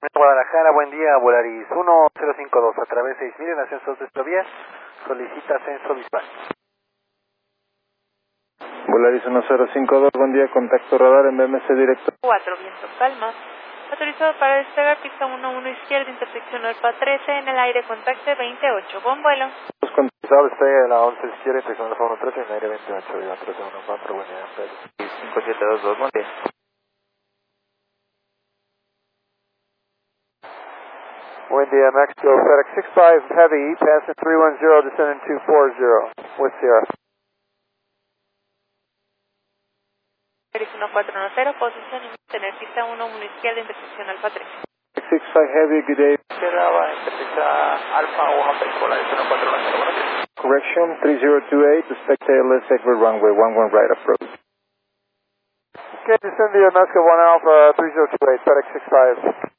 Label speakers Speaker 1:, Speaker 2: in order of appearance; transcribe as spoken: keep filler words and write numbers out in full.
Speaker 1: Guadalajara, buen día, Volaris uno cero cinco dos, a través de seis mil en ascensos de Estovía, solicita ascenso visual.
Speaker 2: Volaris uno cero cinco dos, buen día, contacto radar en B M C directo.
Speaker 3: cuatro, viento calma. Autorizado para despegar, pista uno uno izquierda, intersección Alfa trece, en el aire, contacte veintiocho, buen vuelo.
Speaker 2: Contactado, estoy en la once izquierda, intersección Alfa uno trece, en el aire veintiocho, viva trece uno cuatro, buen día.
Speaker 4: cinco siete dos dos, buen día.
Speaker 2: Buen día, Mexico, FedEx six five Heavy, passing three one zero, descending two four zero, with Sierra.
Speaker 3: uno cuatro uno cero, posición y tener pista uno uno izquierda, intersección Alfa trece.
Speaker 2: six five Heavy, good day.
Speaker 4: Quedaba en pista Alfa uno tres, Volaris uno cuatro uno cero, buenos días.
Speaker 2: Correction, three zero two eight, expect tail left exit runway one one right approach. Okay, descend the Mexico one Alpha three zero two eight, FedEx six five.